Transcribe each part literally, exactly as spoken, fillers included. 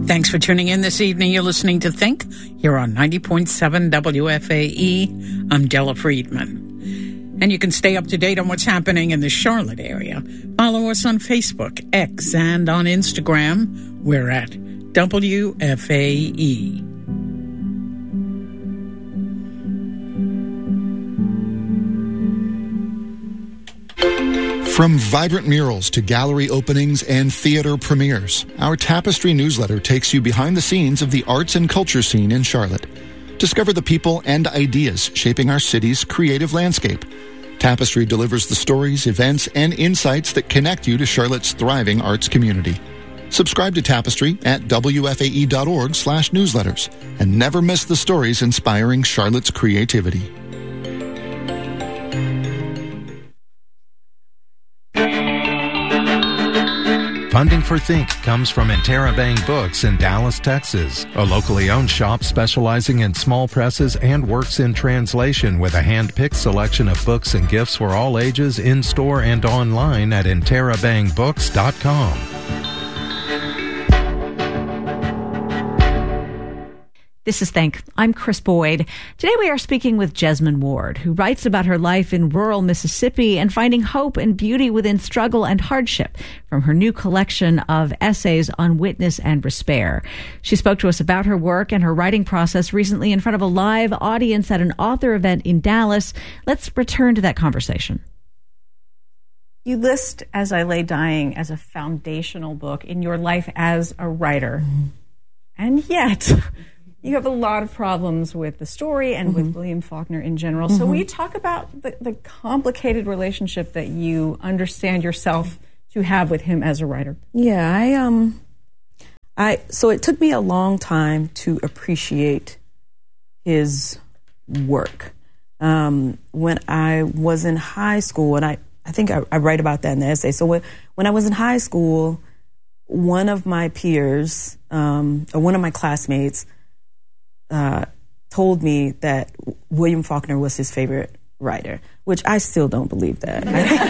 Thanks for tuning in this evening. You're listening to Think here on ninety point seven W F A E. I'm Della Friedman. And you can stay up to date on what's happening in the Charlotte area. Follow us on Facebook, X, and on Instagram. We're at W F A E. From vibrant murals to gallery openings and theater premieres, our Tapestry newsletter takes you behind the scenes of the arts and culture scene in Charlotte. Discover the people and ideas shaping our city's creative landscape. Tapestry delivers the stories, events, and insights that connect you to Charlotte's thriving arts community. Subscribe to Tapestry at W F A E dot org slash newsletters and never miss the stories inspiring Charlotte's creativity. Funding for Think comes from Interabang Books in Dallas, Texas, a locally owned shop specializing in small presses and works in translation with a hand-picked selection of books and gifts for all ages in-store and online at interabang books dot com. This is Think. I'm Chris Boyd. Today we are speaking with Jesmyn Ward, who writes about her life in rural Mississippi and finding hope and beauty within struggle and hardship from her new collection of essays on witness and despair. She spoke to us about her work and her writing process recently in front of a live audience at an author event in Dallas. Let's return to that conversation. You list As I Lay Dying as a foundational book in your life as a writer. Mm-hmm. And yet you have a lot of problems with the story and mm-hmm. with William Faulkner in general. Mm-hmm. So will you talk about the, the complicated relationship that you understand yourself to have with him as a writer? Yeah, I um, I so it took me a long time to appreciate his work. Um, when I was in high school, and I, I think I, I write about that in the essay. So when, when I was in high school, one of my peers, um, or one of my classmates, Uh, told me that William Faulkner was his favorite writer, which I still don't believe that.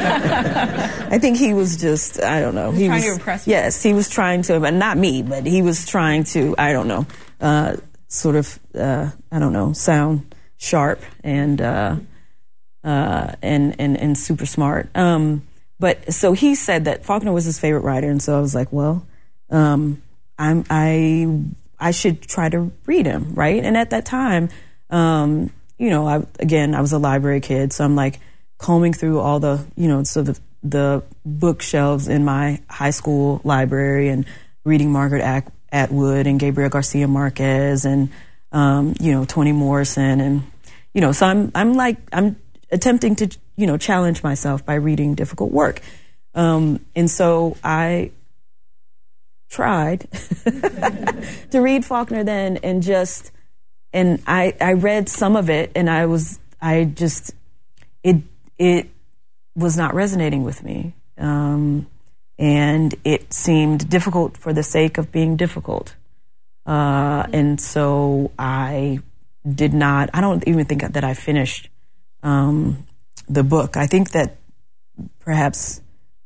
I think he was just, I don't know. He was he trying was, to impress you. Yes, he was trying to, but not me, but he was trying to, I don't know, uh, sort of, uh, I don't know, sound sharp and, uh, uh, and, and, and super smart. Um, but so he said that Faulkner was his favorite writer, and so I was like, well, um, I'm, I, I should try to read him, right? And at that time, um, you know, I, again, I was a library kid, so I'm like combing through all the, you know, so the the bookshelves in my high school library and reading Margaret At- Atwood and Gabriel Garcia Marquez and, um, you know, Toni Morrison. And, you know, so I'm, I'm like, I'm attempting to, you know, challenge myself by reading difficult work. Um, and so I tried to read Faulkner then, and just, and I, I read some of it, and I was, I just, it, it was not resonating with me. Um, and it seemed difficult for the sake of being difficult. Uh, and so I did not, I don't even think that I finished, um, the book. I think that perhaps,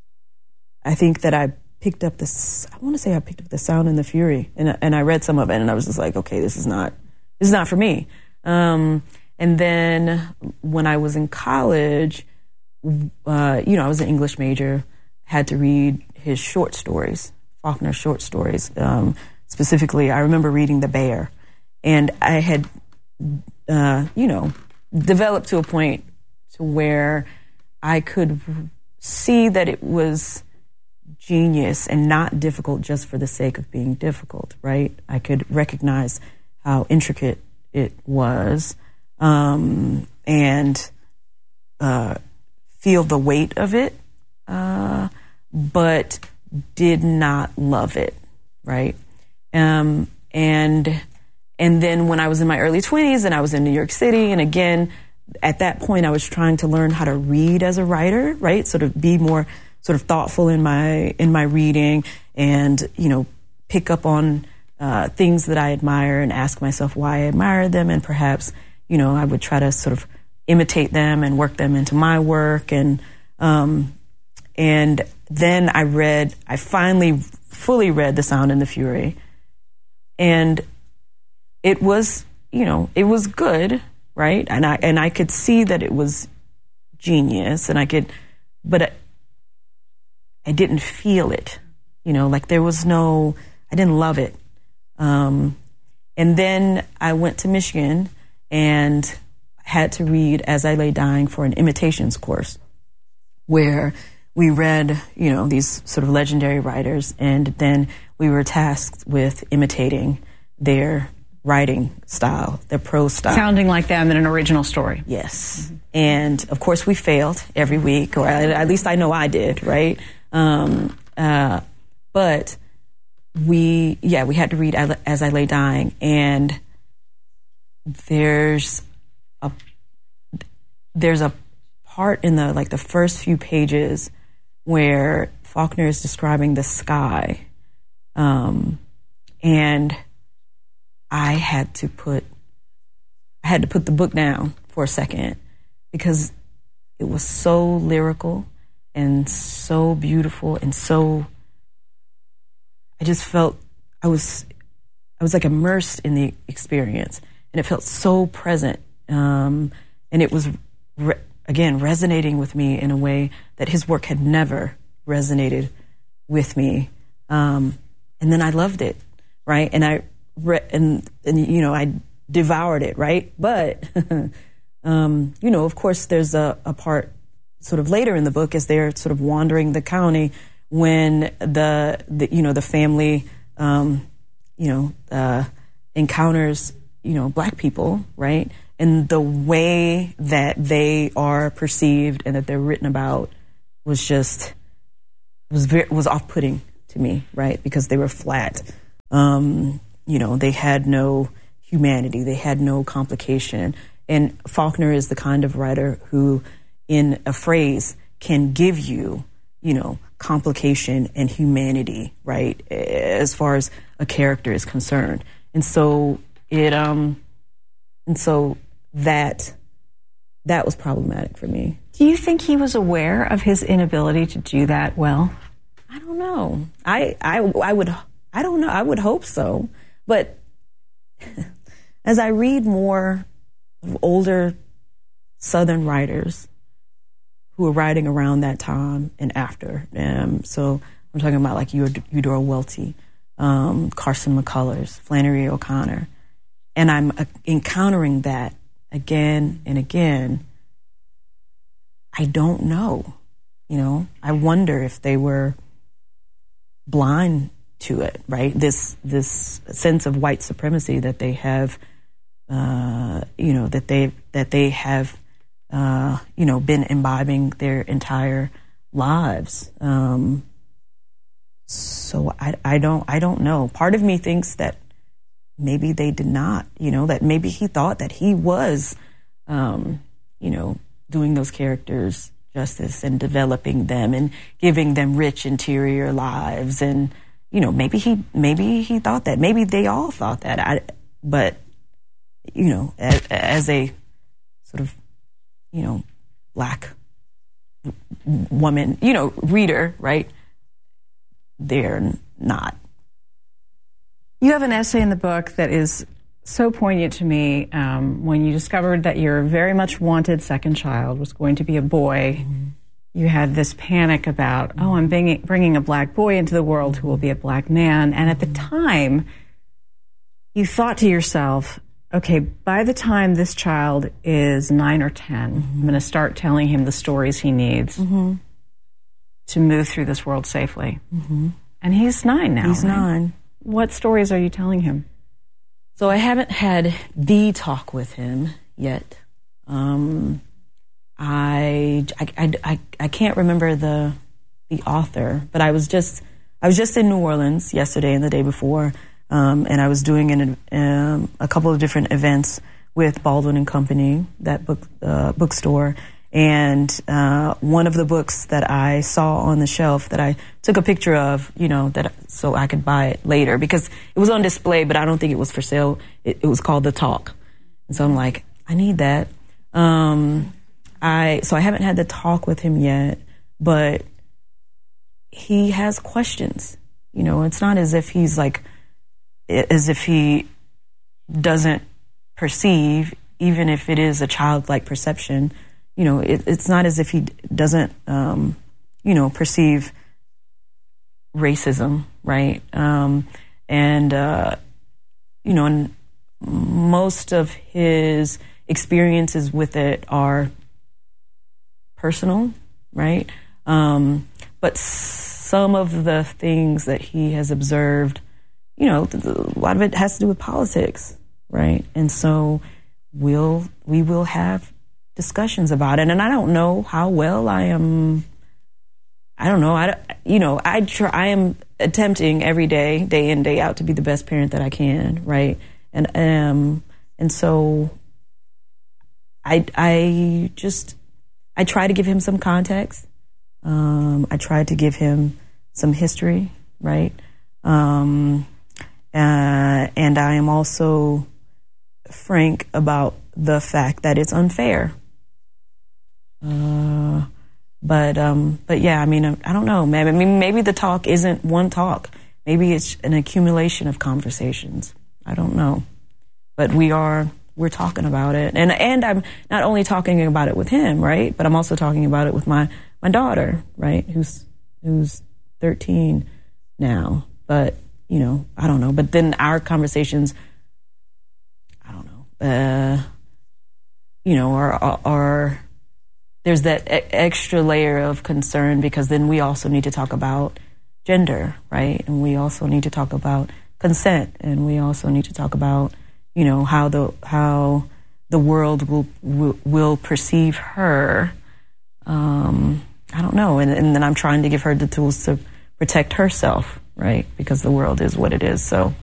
I think that I picked up this, I want to say I picked up The Sound and the Fury, and and I read some of it, and I was just like, okay, this is not, this is not for me. Um, and then when I was in college, uh, you know, I was an English major, had to read his short stories, Faulkner's short stories. Um, specifically, I remember reading The Bear, and I had, uh, you know, developed to a point to where I could see that it was genius and not difficult just for the sake of being difficult, right? I could recognize how intricate it was, um, and uh, feel the weight of it, uh, but did not love it, right? Um, and and then when I was in my early twenties and I was in New York City, and again, at that point I was trying to learn how to read as a writer, right? Sort of be more sort of thoughtful in my in my reading, and, you know, pick up on uh, things that I admire and ask myself why I admire them, and perhaps, you know, I would try to sort of imitate them and work them into my work. And um, and then I read, I finally fully read The Sound and the Fury, and it was, you know, it was good, right? And I and I could see that it was genius, and I could, but I, I didn't feel it, you know, like there was no, I didn't love it. Um, and then I went to Michigan and had to read As I Lay Dying for an imitations course, where we read, you know, these sort of legendary writers, and then we were tasked with imitating their writing style, their prose style. Sounding like them in an original story. Yes. Mm-hmm. And, of course, we failed every week, or at least I know I did, right? Um, uh, but we, yeah, we had to read As I Lay Dying, and there's a, there's a part in the, like, the first few pages where Faulkner is describing the sky, um, and I had to put I had to put the book down for a second, because it was so lyrical and so beautiful, and so I just felt I was I was like immersed in the experience, and it felt so present, um, and it was re- again resonating with me in a way that his work had never resonated with me, um, and then I loved it, right? And I re- and and you know I devoured it, right? But um, you know, of course, there's a, a part sort of later in the book as they're sort of wandering the county when the, the you know the family um, you know uh, encounters you know black people, right? And the way that they are perceived and that they're written about was just was very, was off-putting to me, right? Because they were flat. Um, you know, they had no humanity. They had no complication. And Faulkner is the kind of writer who, in a phrase, can give you, you know, complication and humanity, right? As far as a character is concerned. And so it, um, and so that, that was problematic for me. Do you think he was aware of his inability to do that well? I don't know. I, I, I would, I don't know. I would hope so. But as I read more older Southern writers who were writing around that time and after, um, so I'm talking about like Eudora Welty, um, Carson McCullers, Flannery O'Connor, and I'm uh, encountering that again and again. I don't know. You know, I wonder if they were blind to it, right? This this sense of white supremacy that they have, uh, you know, that they that they have, uh, you know, been imbibing their entire lives. Um, so I I don't I don't know. Part of me thinks that maybe they did not. You know, that maybe he thought that he was, um, you know, doing those characters justice and developing them and giving them rich interior lives, and you know maybe he maybe he thought that, maybe they all thought that. I, but you know, as, as a sort of you know black woman, you know, reader, right? They're not. You have an essay in the book that is so poignant to me, um, when you discovered that your very much wanted second child was going to be a boy. Mm-hmm. You had this panic about, mm-hmm. oh, I'm bringing, bringing a black boy into the world who will be a black man. And at the time, you thought to yourself, okay, by the time this child is nine or ten, mm-hmm. I'm going to start telling him the stories he needs mm-hmm. to move through this world safely. Mm-hmm. And he's nine now. He's right? nine. What stories are you telling him? So I haven't had the talk with him yet. Um, I, I, I, I can't remember the the author, but I was just I was just in New Orleans yesterday and the day before, um, and I was doing an, um, a couple of different events with Baldwin and Company, that book uh, bookstore. And uh, one of the books that I saw on the shelf that I took a picture of, you know, that so I could buy it later, because it was on display, but I don't think it was for sale. It, it was called The Talk. And so I'm like, I need that. Um, I so I haven't had the talk with him yet, but he has questions. You know, it's not as if he's like as if he doesn't perceive, even if it is a childlike perception, you know, it, it's not as if he doesn't, um, you know, perceive racism, right? Um, and, uh, you know, and most of his experiences with it are personal, right? Um, but some of the things that he has observed, you know, a lot of it has to do with politics, right? And so we'll, we will have discussions about it. And I don't know how well I am, I don't know, I, you know, I try, I am attempting every day, day in, day out, to be the best parent that I can, right? And, um, and so I, I just, I try to give him some context. Um, I try to give him some history, right? Um, uh, and I am also frank about the fact that it's unfair. Uh, but, um, but yeah, I mean, I don't know, man. I mean, maybe the talk isn't one talk. Maybe it's an accumulation of conversations. I don't know. But we are, we're talking about it. And, and I'm not only talking about it with him, right? But I'm also talking about it with my, my daughter, right? Who's, who's thirteen now. But, you know, I don't know. But then our conversations, I don't know, uh, you know, are, are, are there's that e- extra layer of concern, because then we also need to talk about gender, right? And we also need to talk about consent, and we also need to talk about, you know, how the how the world will will, will perceive her. Um, I don't know, and, and then I'm trying to give her the tools to protect herself, right? Because the world is what it is. So,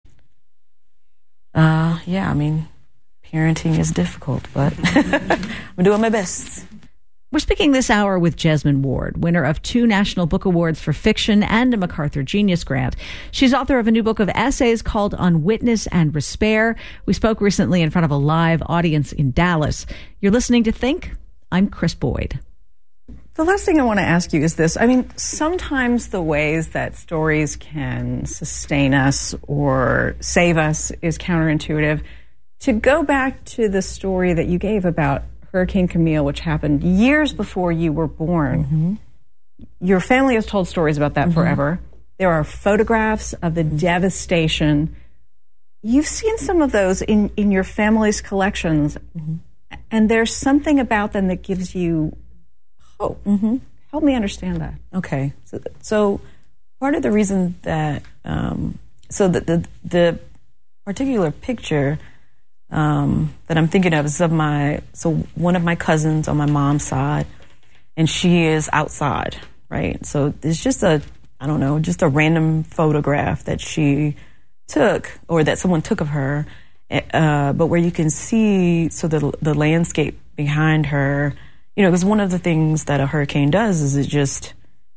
uh, yeah, I mean, parenting is difficult, but I'm doing my best. We're speaking this hour with Jesmyn Ward, winner of two National Book Awards for fiction and a MacArthur Genius Grant. She's author of a new book of essays called On Witness and Despair. We spoke recently in front of a live audience in Dallas. You're listening to Think. I'm Chris Boyd. The last thing I want to ask you is this. I mean, sometimes the ways that stories can sustain us or save us is counterintuitive. To go back to the story that you gave about Hurricane Camille, which happened years before you were born. Mm-hmm. Your family has told stories about that mm-hmm. forever. There are photographs of the mm-hmm. devastation. You've seen some of those in, in your family's collections, mm-hmm. and there's something about them that gives you hope. Mm-hmm. Help me understand that. Okay. So, so part of the reason that, um, so the, the, the particular picture Um, that I'm thinking of is of my, so one of my cousins on my mom's side, and she is outside, right? So it's just a, I don't know, just a random photograph that she took, or that someone took of her, uh, but where you can see, so the, the landscape behind her, you know, because one of the things that a hurricane does is it just,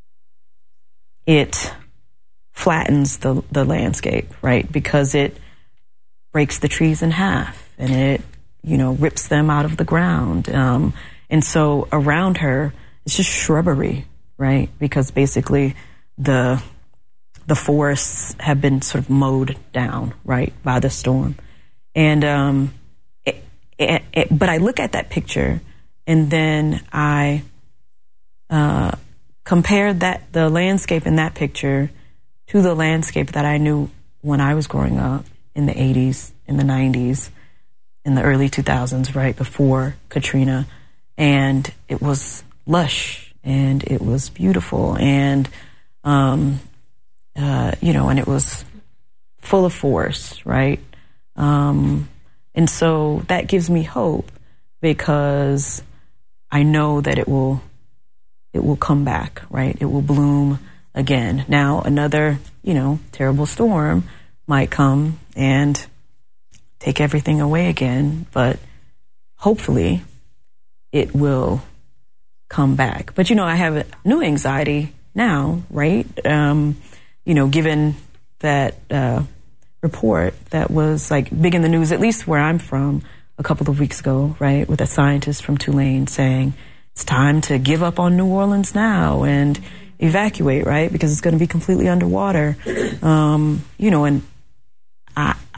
it flattens the, the landscape, right? Because it breaks the trees in half, and it, you know, rips them out of the ground. Um, and so around her, it's just shrubbery, right? Because basically the the forests have been sort of mowed down, right, by the storm. And um, it, it, it, but I look at that picture, and then I uh, compare that the landscape in that picture to the landscape that I knew when I was growing up in the eighties, in the nineties, in the early two thousands, right before Katrina. And it was lush, and it was beautiful, and, um, uh, you know, and it was full of force, right? Um, and so that gives me hope, because I know that it will, it will come back, right? It will bloom again. Now, another, you know, terrible storm might come and take everything away again, but hopefully it will come back. But, you know, I have a new anxiety now, right? Um, you know, given that uh, report that was like big in the news, at least where I'm from, a couple of weeks ago, right, with a scientist from Tulane saying it's time to give up on New Orleans now and evacuate, right, because it's going to be completely underwater. Um, you know, and I,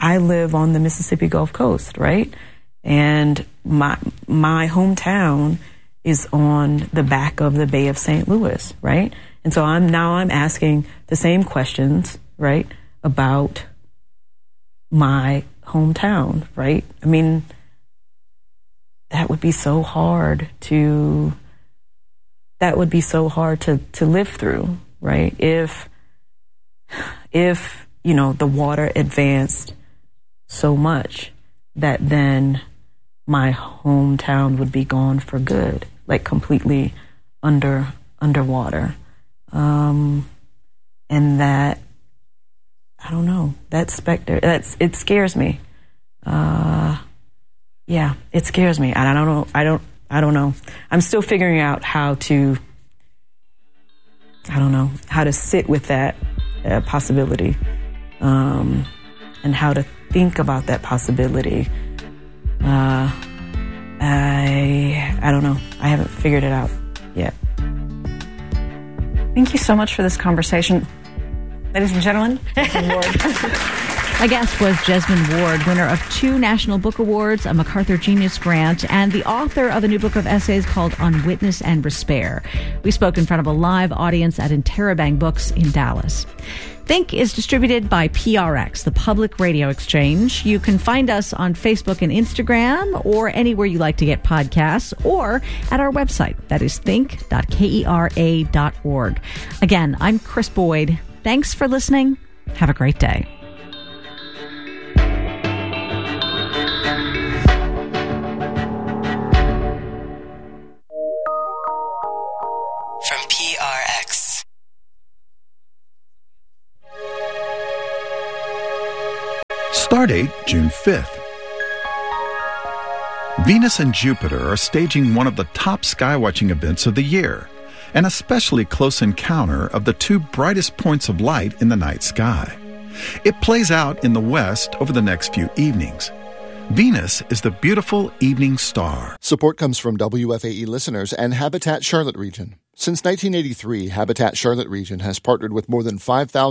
I live on the Mississippi Gulf Coast, right? And my my hometown is on the back of the Bay of Saint Louis, right? And so I'm now I'm asking the same questions, right, about my hometown, right? I mean, that would be so hard to that would be so hard to, to live through, right? If if, you know, the water advanced so much that then my hometown would be gone for good, like completely under underwater. Um, and that, I don't know, that specter, that's, it scares me. Uh, yeah, it scares me. I don't know, I don't, I don't know. I'm still figuring out how to, I don't know, how to sit with that uh, possibility, um, and how to think about that possibility. Uh, I, I don't know. I haven't figured it out yet. Thank you so much for this conversation. Ladies and gentlemen, Jesmyn Ward. My guest was Jesmyn Ward, winner of two National Book Awards, a MacArthur Genius Grant, and the author of a new book of essays called On Witness and Despair. We spoke in front of a live audience at Interrobang Books in Dallas. Think is distributed by P R X, the Public Radio Exchange. You can find us on Facebook and Instagram or anywhere you like to get podcasts or at our website. That is think dot kera dot org. Again, I'm Chris Boyd. Thanks for listening. Have a great day. From P R X. Stardate June fifth. Venus and Jupiter are staging one of the top skywatching events of the year, an especially close encounter of the two brightest points of light in the night sky. It plays out in the west over the next few evenings. Venus is the beautiful evening star. Support comes from W F A E listeners and Habitat Charlotte Region. Since nineteen eighty-three, Habitat Charlotte Region has partnered with more than five thousand